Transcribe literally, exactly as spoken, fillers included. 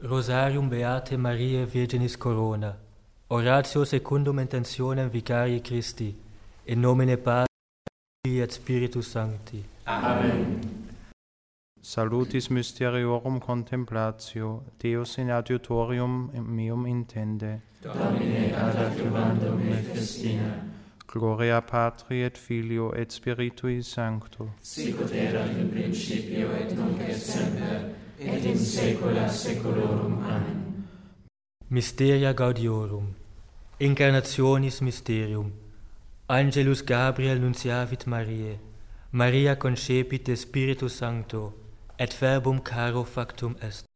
Rosarium Beate Mariae Virginis Corona, oratio secundum intentionem Vicarii Christi, in nomine Patris et Spiritus Sancti. Amen. Salutis mysteriorum contemplatio, Deus in adiutorium meum intende. Domine ad adjuvandum me festina. Gloria Patri et Filio et Spiritui Sancto. Sicut erat in principio et nunc et semper, et in saecula saeculorum. Amen. Mysteria Gaudiorum, Incarnationis Mysterium, Angelus Gabriel nunciavit Mariae, Maria concepit de Spiritu Sancto, et verbum caro factum est.